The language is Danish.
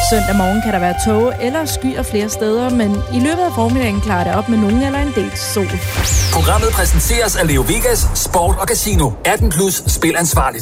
Søndag morgen kan der være tåge eller skyer flere steder, men i løbet af formiddagen klarer det op med nogen eller en del sol. Programmet præsenteres af Leo Vegas, Sport og Casino. 18+ spil ansvarligt.